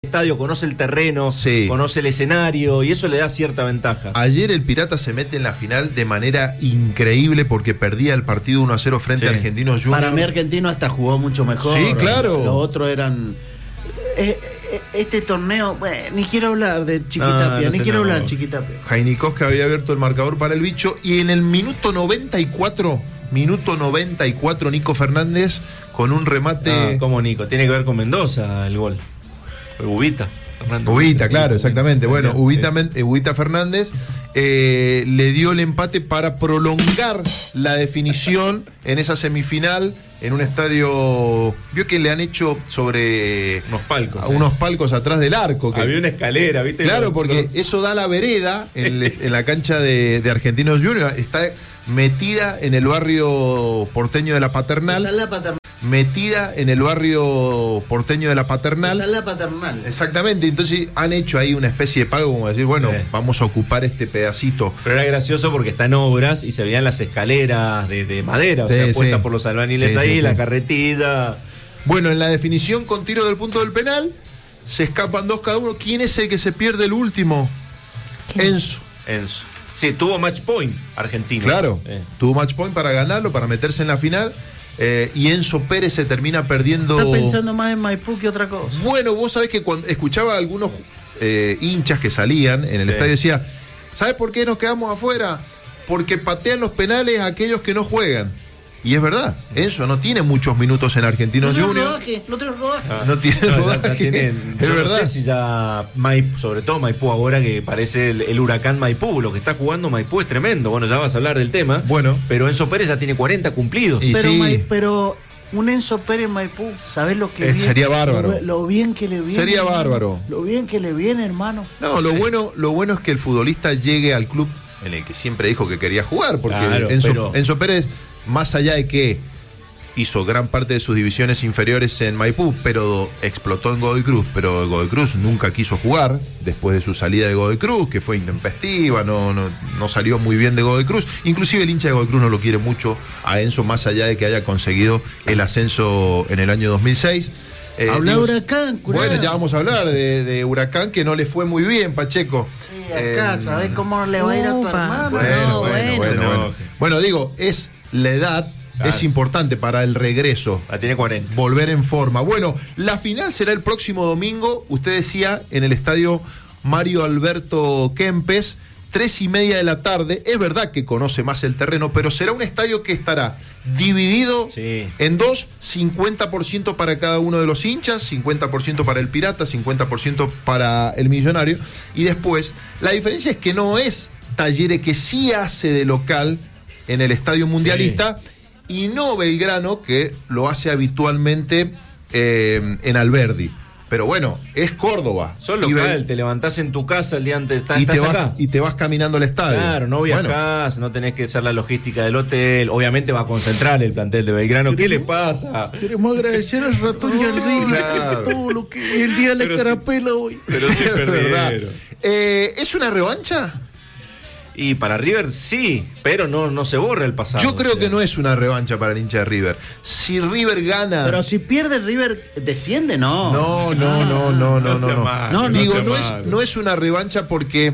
estadio, conoce el terreno, conoce el escenario y eso le da cierta ventaja. Ayer el Pirata se mete en la final de manera increíble porque perdía el partido 1-0 frente a Argentinos Juniors. Para mí Argentino hasta jugó mucho mejor. Sí, claro. Los otros eran... este torneo, bueno, ni quiero hablar de Chiquitapia, ni quiero hablar de Chiquitapia. Jainikowski había abierto el marcador para el bicho y en el minuto 94, Nico Fernández con un remate... ¿Cómo Nico? Tiene que ver con Mendoza el gol. Ubita. Ubita, claro, exactamente. Bueno, Ubita Fernández le dio el empate para prolongar la definición en esa semifinal en un estadio. Vio que le han hecho sobre unos palcos atrás del arco. Había una escalera, ¿viste? Claro, porque eso da la vereda en la cancha de Argentinos Juniors. Está metida en el barrio porteño de la Paternal. Está en la Paternal. Metida en el barrio porteño de la Paternal. Está en la Paternal. Exactamente, entonces han hecho ahí una especie de pago como decir, bueno, vamos a ocupar este pedacito. Pero era gracioso porque está en obras y se veían las escaleras de madera, o sea, puestas por los albañiles ahí, la carretilla. Bueno, en la definición con tiro del punto del penal, se escapan dos cada uno. ¿Quién es el que se pierde el último? Enzo. Sí, tuvo match point Argentina. Claro, tuvo match point para ganarlo, para meterse en la final. Y Enzo Pérez se termina perdiendo. Está pensando más en Maipú que otra cosa. Bueno, vos sabés que cuando escuchaba a algunos hinchas que salían en el estadio, decía, ¿sabés por qué nos quedamos afuera? Porque patean los penales a aquellos que no juegan. Y es verdad, Enzo no tiene muchos minutos en Argentinos Juniors. No tiene rodaje. No tiene rodaje. Es verdad. No sé si ya sobre todo Maipú ahora que parece el huracán Maipú. Lo que está jugando Maipú es tremendo. Bueno, ya vas a hablar del tema. Bueno. Pero Enzo Pérez ya tiene 40 cumplidos. Pero un Enzo Pérez Maipú, ¿sabés lo que viene? Sería bárbaro. Lo bien que le viene. Sería bárbaro. Lo bien que le viene, hermano. No, lo bueno es que el futbolista llegue al club en el que siempre dijo que quería jugar. Porque Enzo Pérez, más allá de que hizo gran parte de sus divisiones inferiores en Maipú, pero explotó en Godoy Cruz, pero Godoy Cruz nunca quiso jugar después de su salida de Godoy Cruz, que fue intempestiva, no salió muy bien de Godoy Cruz. Inclusive el hincha de Godoy Cruz no lo quiere mucho a Enzo, más allá de que haya conseguido el ascenso en el año 2006. Habla Huracán, curado. Bueno, ya vamos a hablar de Huracán, que no le fue muy bien, Pacheco. Sí, acá, ¿sabés cómo le va a ir a tu hermano? Bueno, digo, es la edad. Claro. Es importante para el regreso. Tiene 40. Volver en forma. Bueno, la final será el próximo domingo, usted decía, en el estadio Mario Alberto Kempes, 3:30 de la tarde. Es verdad que conoce más el terreno, pero será un estadio que estará dividido en dos, 50% para cada uno de los hinchas, 50% para el Pirata, 50% para el Millonario. Y después, la diferencia es que no es Talleres, que sí hace de local en el Estadio Mundialista, y no Belgrano, que lo hace habitualmente en Alberdi. Pero bueno, es Córdoba. Sos local, te levantás en tu casa el día antes, y te vas caminando al estadio. Claro, no viajás, no tenés que hacer la logística del hotel. Obviamente va a concentrar el plantel de Belgrano. ¿Qué le pasa? Queremos agradecer al ratón Jardín, todo lo que el día de la carapela hoy. Pero sí perdieron. ¿Es una revancha? Y para River sí, pero no se borra el pasado. Yo creo que no es una revancha para el hincha de River. Si River gana... Pero si pierde River, ¿desciende? No. No. Digo, no es una revancha porque,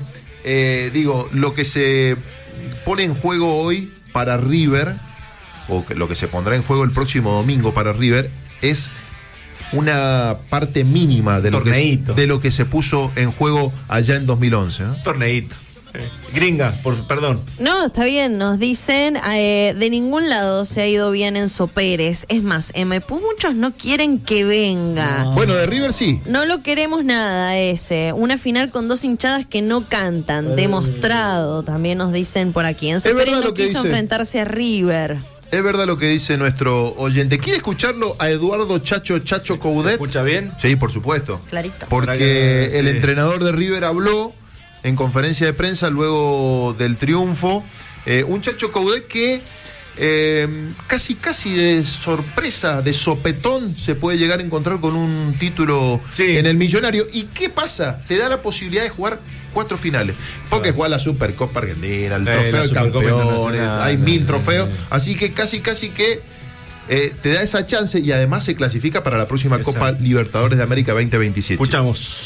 lo que se pone en juego hoy para River, o lo que se pondrá en juego el próximo domingo para River, es una parte mínima de lo que se puso en juego allá en 2011. ¿no? Torneíto. Gringa, perdón. No, está bien, nos dicen, de ningún lado se ha ido bien Enzo Pérez. Es más, en Maipú muchos no quieren que venga. No. Bueno, de River sí. No lo queremos nada ese. Una final con dos hinchadas que no cantan, demostrado, también nos dicen por aquí. Enzo Pérez no quiso enfrentarse a River. Es verdad lo que dice nuestro oyente. ¿Quiere escucharlo a Eduardo Chacho Coudet? ¿Se escucha bien? Sí, por supuesto. Clarito. Porque el entrenador de River habló en conferencia de prensa luego del triunfo, un Chacho Coudet que casi de sorpresa, de sopetón, se puede llegar a encontrar con un título en el Millonario. ¿Y qué pasa? Te da la posibilidad de jugar 4 finales, porque juega la Supercopa Argentina, el trofeo del campeón, hay 1000 trofeos, así que casi que te da esa chance y además se clasifica para la próxima Copa Libertadores de América 2027. Escuchamos.